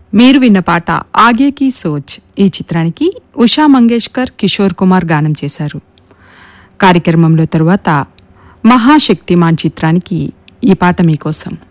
మీరు విన్న పాట ఆగే కీ సోచ్ ఈ చిత్రానికి ఉషా మంగేష్కర్, కిషోర్ కుమార్ గానం చేశారు. కార్యక్రమంలో తరువాత మహాశక్తిమాన్ చిత్రానికి ఈ పాట మీకోసం.